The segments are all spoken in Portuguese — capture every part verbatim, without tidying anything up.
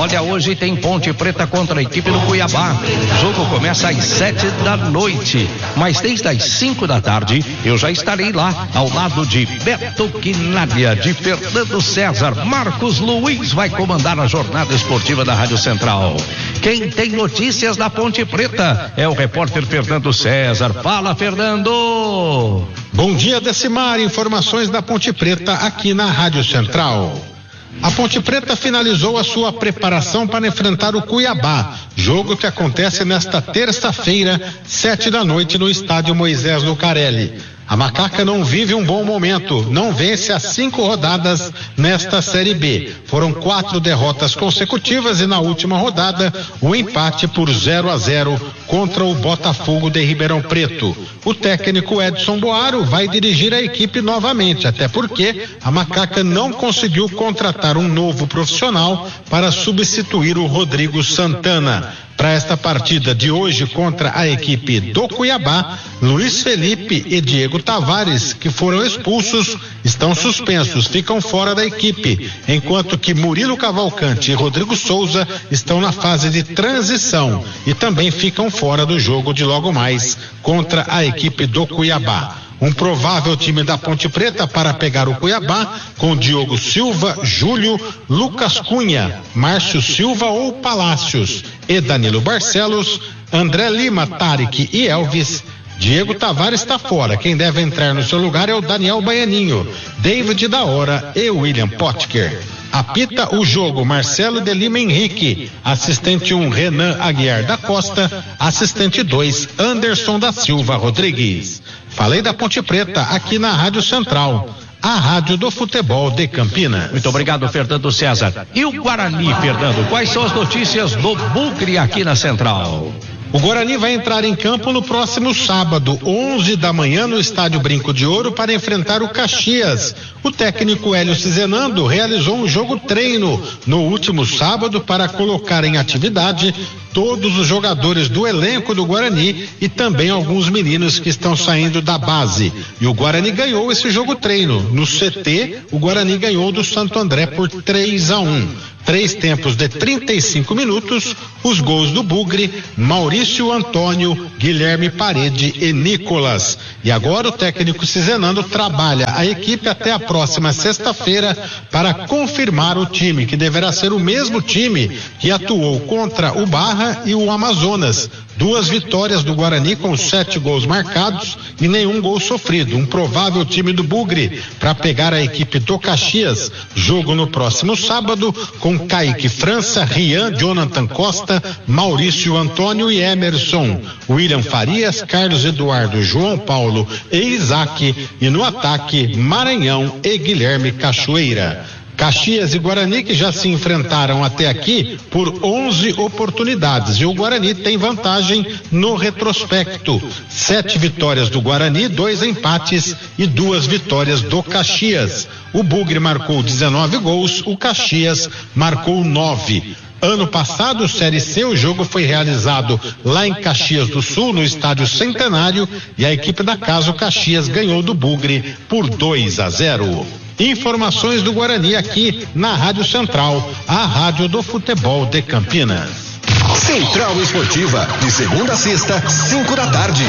Olha, hoje tem Ponte Preta contra a equipe do Cuiabá. O jogo começa às sete da noite, mas desde as cinco da tarde eu já estarei lá, ao lado de Beto Quinalha, de Fernando César. Marcos Luiz vai comandar a jornada esportiva da Rádio Central. Quem tem notícias da Ponte Preta é o repórter Fernando César. Fala, Fernando! Bom dia, Decimar. Informações da Ponte Preta aqui na Rádio Central. A Ponte Preta finalizou a sua preparação para enfrentar o Cuiabá, jogo que acontece nesta terça-feira, sete da noite, no estádio Moisés Lucarelli. A Macaca não vive um bom momento, não vence as cinco rodadas nesta Série B. Foram quatro derrotas consecutivas e na última rodada o empate por zero a zero contra o Botafogo de Ribeirão Preto. O técnico Edson Boaro vai dirigir a equipe novamente, até porque a Macaca não conseguiu contratar um novo profissional para substituir o Rodrigo Santana. Para esta partida de hoje contra a equipe do Cuiabá, Luiz Felipe e Diego Tavares, que foram expulsos, estão suspensos, ficam fora da equipe, enquanto que Murilo Cavalcante e Rodrigo Souza estão na fase de transição e também ficam fora do jogo de logo mais contra a equipe do Cuiabá. Um provável time da Ponte Preta para pegar o Cuiabá com Diogo Silva, Júlio, Lucas Cunha, Márcio Silva ou Palácios e Danilo Barcelos, André Lima, Tarek e Elvis. Diego Tavares está fora. Quem deve entrar no seu lugar é o Daniel Baianinho, David da Hora e William Potker. Apita o jogo Marcelo de Lima Henrique, assistente um Renan Aguiar da Costa, assistente dois Anderson da Silva Rodrigues. Falei da Ponte Preta aqui na Rádio Central, a rádio do futebol de Campinas. Muito obrigado, Fernando César. E o Guarani, Fernando, quais são as notícias do Bugre aqui na Central? O Guarani vai entrar em campo no próximo sábado, onze da manhã, no estádio Brinco de Ouro, para enfrentar o Caxias. O técnico Hélio Cizenando realizou um jogo treino no último sábado para colocar em atividade todos os jogadores do elenco do Guarani e também alguns meninos que estão saindo da base. E o Guarani ganhou esse jogo treino. No C T, o Guarani ganhou do Santo André por três a um. Três tempos de trinta e cinco minutos, os gols do Bugre, Maurício Antônio, Guilherme Parede e Nicolas. E agora o técnico Cizenando trabalha a equipe até a próxima sexta-feira para confirmar o time, que deverá ser o mesmo time que atuou contra o Barra e o Amazonas. Duas vitórias do Guarani com sete gols marcados e nenhum gol sofrido. Um provável time do Bugre para pegar a equipe do Caxias. Jogo no próximo sábado com Kaique França, Rian, Jonathan Costa, Maurício Antônio e Emerson, William Farias, Carlos Eduardo, João Paulo e Isaac. E no ataque, Maranhão e Guilherme Cachoeira. Caxias e Guarani, que já se enfrentaram até aqui por onze oportunidades, e o Guarani tem vantagem no retrospecto. Sete vitórias do Guarani, dois empates e duas vitórias do Caxias. O Bugre marcou dezenove gols, o Caxias marcou nove. Ano passado, Série C, o jogo foi realizado lá em Caxias do Sul, no estádio Centenário, e a equipe da casa, o Caxias, ganhou do Bugre por dois a zero. Informações do Guarani aqui na Rádio Central, a rádio do futebol de Campinas. Central Esportiva, de segunda a sexta, cinco da tarde.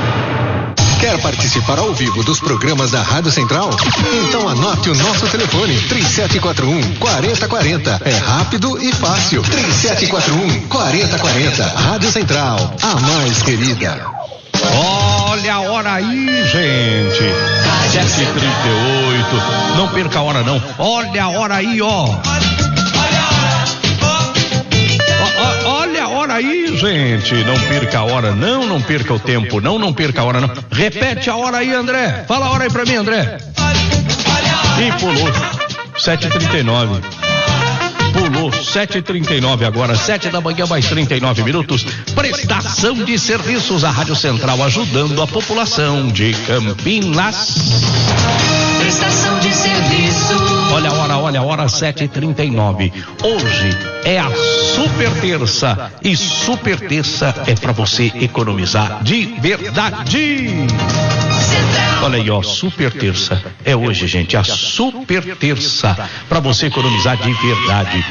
Quer participar ao vivo dos programas da Rádio Central? Então anote o nosso telefone, três sete quatro um, quatro zero quatro zero. É rápido e fácil. três sete quatro um, quatro zero quatro zero. Rádio Central, a mais querida. Olha a hora aí, gente. sete e trinta e oito. Não perca a hora, não. Olha a hora aí, ó. Olha a hora aí, gente. Não perca a hora, não. Não perca o tempo, não. Não perca a hora, não. Repete a hora aí, André. Fala a hora aí pra mim, André. Ih, pulou. sete e trinta e nove. Pulou, sete e trinta e nove agora, sete da manhã, mais trinta e nove minutos. Prestação de serviços, a Rádio Central ajudando a população de Campinas. Prestação de serviço. Olha a hora, olha a hora, sete e trinta e nove. Hoje é a super terça e super terça é pra você economizar de verdade. Olha aí, ó, super terça. É hoje, gente, a super terça para você economizar de verdade.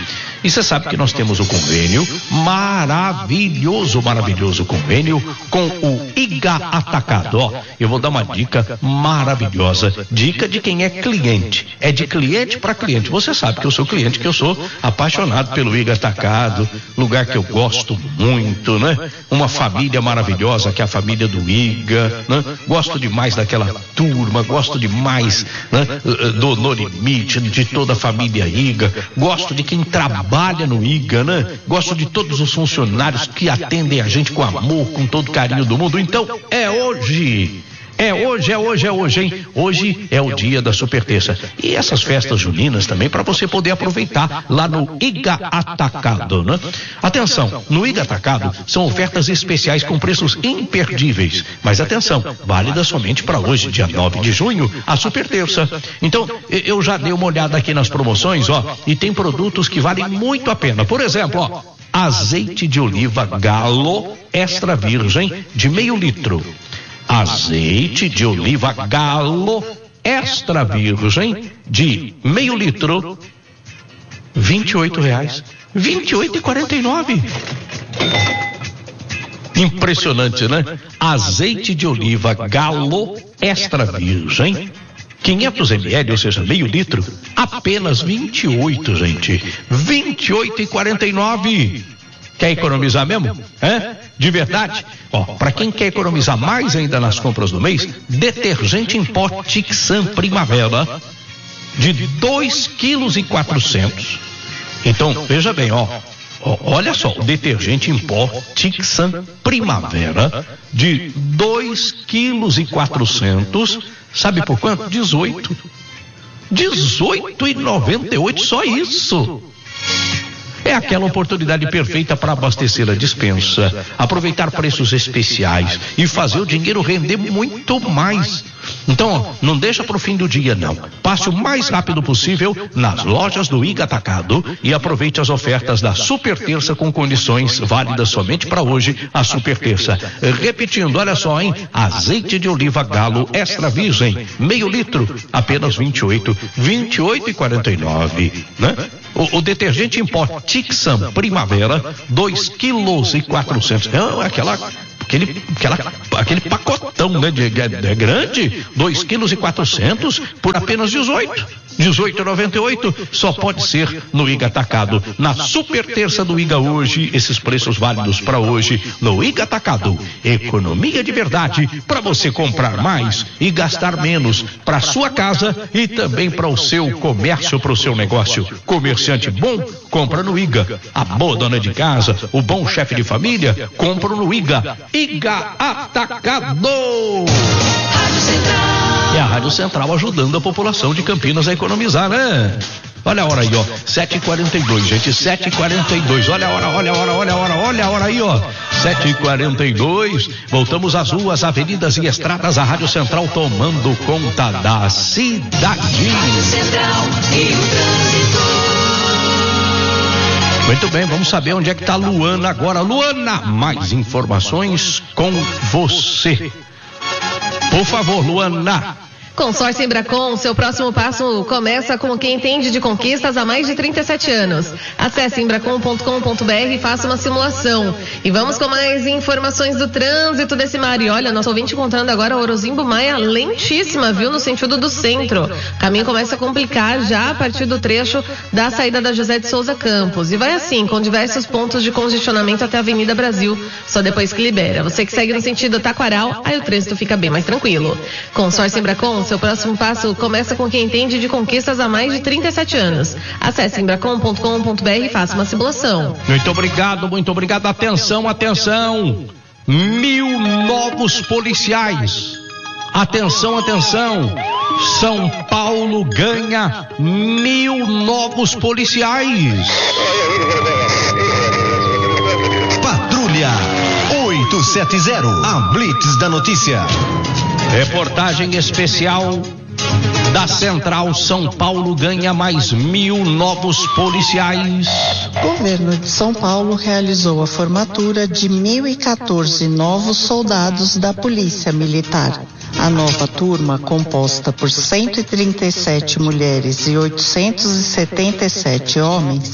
E você sabe que nós temos o convênio maravilhoso, maravilhoso convênio com o Iga Atacado. Ó, eu vou dar uma dica maravilhosa, dica de quem é cliente, é de cliente para cliente. Você sabe que eu sou cliente, que eu sou apaixonado pelo Iga Atacado, lugar que eu gosto muito, né? Uma família maravilhosa que é a família do Iga, né? Gosto demais daquela turma, gosto demais, né? do No Limite, de toda a família Iga, gosto de quem trabalha no Iga, né? Gosto de todos os funcionários que atendem a gente com amor, com todo o carinho do mundo. Então, é hoje. É hoje, é hoje, é hoje, hein? Hoje é o dia da super terça. E essas festas juninas também para você poder aproveitar lá no Iga Atacado, né? Atenção, no Iga Atacado são ofertas especiais com preços imperdíveis. Mas atenção, válida somente para hoje, dia nove de junho, a super terça. Então, eu já dei uma olhada aqui nas promoções, ó, e tem produtos que valem muito a pena. Por exemplo, ó, azeite de oliva Galo extra virgem de meio litro. Azeite de oliva Galo extra virgem de meio litro, vinte e oito reais, vinte e oito e quarenta e nove. Impressionante, né? Azeite de oliva Galo extra virgem, quinhentos mililitros, ou seja, meio litro, apenas vinte e oito, gente, vinte e oito e quarenta e nove. Quer economizar mesmo? É? De verdade? Ó, para quem quer economizar mais ainda nas compras do mês, detergente em pó Tixan Primavera de dois quilos e quatrocentos. Então, veja bem, ó, ó, olha só, o detergente em pó Tixan Primavera de dois quilos e quatrocentos, sabe por quanto? dezoito. dezoito e noventa e oito, só isso. É aquela oportunidade perfeita para abastecer a despensa, aproveitar preços especiais e fazer o dinheiro render muito mais. Então, ó, não deixa para o fim do dia, não. Passe o mais rápido possível nas lojas do Iga Atacado e aproveite as ofertas da Super Terça com condições válidas somente para hoje, a Super Terça. Repetindo, olha só, hein? Azeite de oliva Galo extra virgem, meio litro, apenas vinte e oito, vinte e oito e quarenta e nove, né? O, o detergente em pó Tixan Primavera, dois quilos e quatrocentos. É aquela, aquele, aquela, aquele pacotão, né? De, de, de grande, dois quilos e quatrocentos por apenas dezoito. dezoito e noventa e oito, só pode ser no Iga Atacado. Na super terça do Iga hoje, esses preços válidos para hoje no Iga Atacado. Economia de verdade para você comprar mais e gastar menos para sua casa e também para o seu comércio, para o seu negócio. Comerciante bom, compra no Iga. A boa dona de casa, o bom chefe de família, compra no Iga. Iga Atacado. É a Rádio Central ajudando a população de Campinas a economizar, né? Olha a hora aí, ó, sete e quarenta e dois, gente, sete e quarenta e dois, olha a hora, olha a hora, olha a hora, olha a hora aí, ó, sete e quarenta e dois, voltamos às ruas, avenidas e estradas, a Rádio Central tomando conta da cidade. Rádio Central e o trânsito. Muito bem, vamos saber onde é que tá a Luana agora. Luana, mais informações com você. Por favor, Luana. Consórcio Embracon, seu próximo passo começa com quem entende de conquistas há mais de trinta e sete anos. Acesse embracon ponto com ponto br e faça uma simulação. E vamos com mais informações do trânsito desse mar. E olha, nosso ouvinte encontrando agora a Orozimbo Maia lentíssima, viu, no sentido do centro. O caminho começa a complicar já a partir do trecho da saída da José de Souza Campos. E vai assim, com diversos pontos de congestionamento até a Avenida Brasil, só depois que libera. Você que segue no sentido Taquaral, aí o trânsito fica bem mais tranquilo. Consórcio Embracon, seu próximo passo começa com quem entende de conquistas há mais de trinta e sete anos. Acesse embracon ponto com ponto br e faça uma simulação. Muito obrigado, muito obrigado. Atenção, atenção. Mil novos policiais. Atenção, atenção. São Paulo ganha mil novos policiais. Patrulha oitocentos e setenta, a Blitz da Notícia. Reportagem especial da Central. São Paulo ganha mais mil novos policiais. O governo de São Paulo realizou a formatura de mil e quatorze novos soldados da Polícia Militar. A nova turma, composta por cento e trinta e sete mulheres e oitocentos e setenta e sete homens,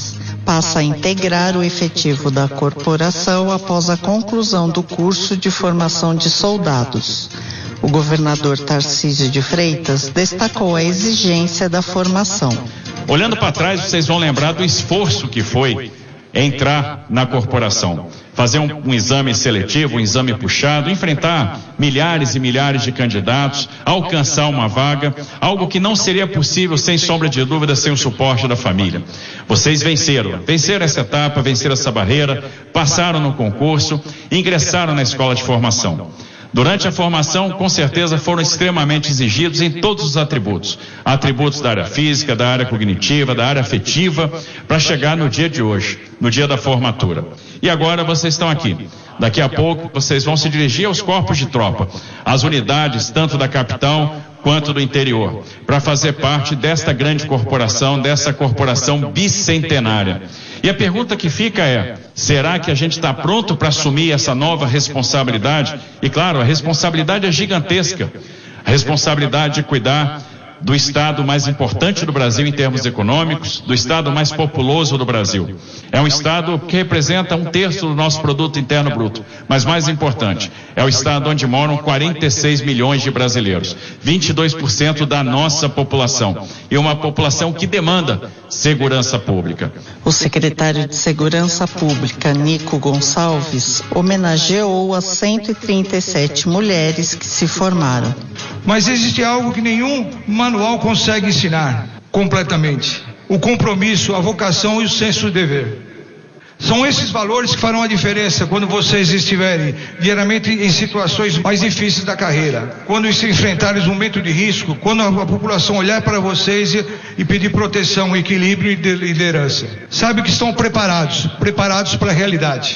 passa a integrar o efetivo da corporação após a conclusão do curso de formação de soldados. O governador Tarcísio de Freitas destacou a exigência da formação. Olhando para trás, vocês vão lembrar do esforço que foi entrar na corporação, fazer um, um exame seletivo, um exame puxado, enfrentar milhares e milhares de candidatos, alcançar uma vaga, algo que não seria possível, sem sombra de dúvida, sem o suporte da família. Vocês venceram, venceram essa etapa, venceram essa barreira, passaram no concurso, ingressaram na escola de formação. Durante a formação, com certeza, foram extremamente exigidos em todos os atributos. Atributos da área física, da área cognitiva, da área afetiva, para chegar no dia de hoje, no dia da formatura. E agora vocês estão aqui. Daqui a pouco vocês vão se dirigir aos corpos de tropa, às unidades tanto da capital quanto do interior, para fazer parte desta grande corporação, dessa corporação bicentenária. E a pergunta que fica é, será que a gente está pronto para assumir essa nova responsabilidade? E claro, a responsabilidade é gigantesca. A responsabilidade de cuidar do estado mais importante do Brasil em termos econômicos, do estado mais populoso do Brasil. É um estado que representa um terço do nosso produto interno bruto, mas mais importante, é o estado onde moram quarenta e seis milhões de brasileiros, vinte e dois por cento da nossa população, e uma população que demanda segurança pública. O secretário de Segurança Pública, Nico Gonçalves, homenageou as cento e trinta e sete mulheres que se formaram. Mas existe algo que nenhum manual consegue ensinar completamente: o compromisso, a vocação e o senso de dever. São esses valores que farão a diferença quando vocês estiverem diariamente em situações mais difíceis da carreira, quando se enfrentarem um momento de risco, quando a população olhar para vocês e, e pedir proteção, equilíbrio e liderança. Sabe que estão preparados, preparados para a realidade.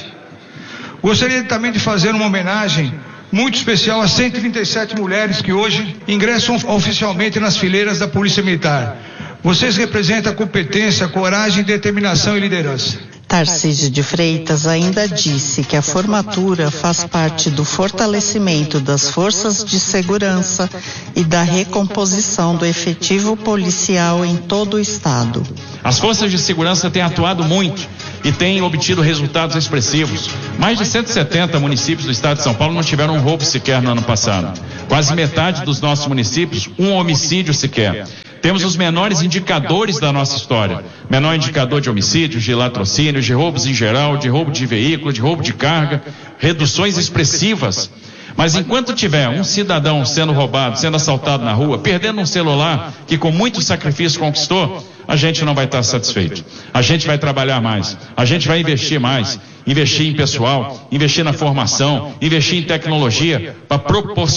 Gostaria também de fazer uma homenagem muito especial às cento e trinta e sete mulheres que hoje ingressam oficialmente nas fileiras da Polícia Militar. Vocês representam a competência, a coragem, determinação e liderança. Tarcísio de Freitas ainda disse que a formatura faz parte do fortalecimento das forças de segurança e da recomposição do efetivo policial em todo o estado. As forças de segurança têm atuado muito e têm obtido resultados expressivos. Mais de cento e setenta municípios do estado de São Paulo não tiveram um roubo sequer no ano passado. Quase metade dos nossos municípios, um homicídio sequer. Temos os menores indicadores da nossa história. Menor indicador de homicídios, de latrocínios, de roubos em geral, de roubo de veículo, de roubo de carga, reduções expressivas. Mas enquanto tiver um cidadão sendo roubado, sendo assaltado na rua, perdendo um celular que com muito sacrifício conquistou, a gente não vai estar satisfeito. A gente vai trabalhar mais, a gente vai investir mais, investir em pessoal, investir na formação, investir em tecnologia para proporcionar